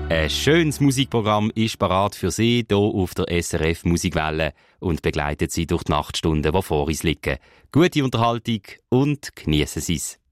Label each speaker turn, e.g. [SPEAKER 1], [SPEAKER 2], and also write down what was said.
[SPEAKER 1] Ein schönes Musikprogramm ist parat für Sie hier auf der SRF Musikwelle und begleitet Sie durch die Nachtstunden, die vor uns liegen. Gute Unterhaltung und geniessen Sie es.